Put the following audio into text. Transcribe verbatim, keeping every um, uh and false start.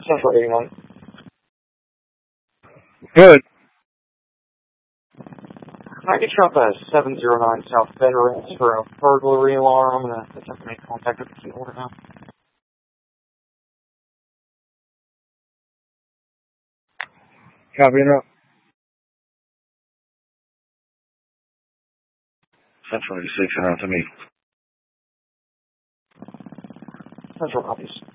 Central eighty-one. Good. Can I get you up at seven oh nine South Veterans for a burglary alarm? I'm going to attempt to make contact with the key order now. Copy it up. Central eighty-six, and on to me. Central copies.